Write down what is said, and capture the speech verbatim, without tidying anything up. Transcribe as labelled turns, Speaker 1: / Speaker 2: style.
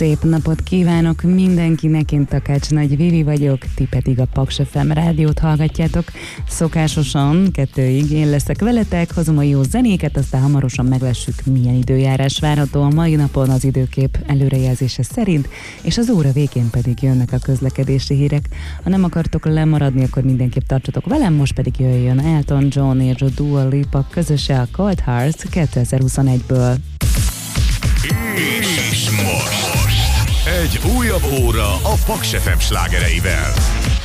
Speaker 1: Szép napot kívánok mindenkinek, én Takács Nagy Vivi vagyok, ti pedig a Paks ef em rádiót hallgatjátok. Szokásosan kettőig én leszek veletek, hozom a jó zenéket, aztán hamarosan meglessük, milyen időjárás várható a mai napon az időkép előrejelzése szerint, és az óra végén pedig jönnek a közlekedési hírek. Ha nem akartok lemaradni, akkor mindenképp tartsatok velem, most pedig jöjjön Elton John és a Dua Lipa közöse a Cold Hearts kétezer-huszonegyből.
Speaker 2: És most egy újabb óra a Paks ef em slágereivel.